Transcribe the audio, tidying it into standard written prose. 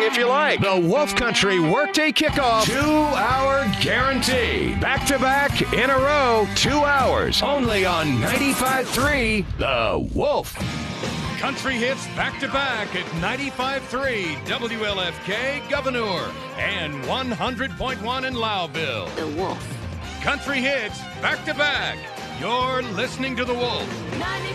if you like. The Wolf Country Workday Kickoff 2-hour guarantee. Back-to-back in a row, 2 hours. Only on 95.3 The Wolf. Country hits back-to-back at 95.3 WLFK Governor and 100.1 in Lowville. The Wolf. Country hits back-to-back. You're listening to The Wolf.